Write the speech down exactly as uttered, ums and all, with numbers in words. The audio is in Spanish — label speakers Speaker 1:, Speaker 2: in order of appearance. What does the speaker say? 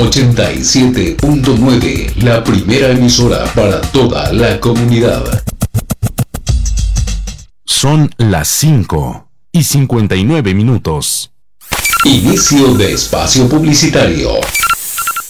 Speaker 1: ochenta y siete punto nueve, la primera emisora para toda la comunidad.
Speaker 2: Son las cinco y cincuenta y nueve minutos.
Speaker 1: Inicio de espacio publicitario.